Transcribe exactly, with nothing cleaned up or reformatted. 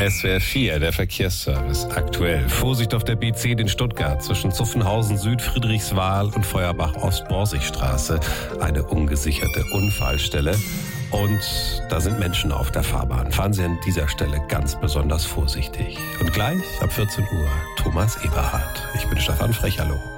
S W R vier, der Verkehrsservice. Aktuell. Vorsicht auf der B zehn in Stuttgart zwischen Zuffenhausen Süd, Friedrichswal und Feuerbach Ost-Borsigstraße. Eine ungesicherte Unfallstelle. Und da sind Menschen auf der Fahrbahn. Fahren Sie an dieser Stelle ganz besonders vorsichtig. Und gleich ab vierzehn Uhr Thomas Eberhardt. Ich bin Stefan Frech, hallo.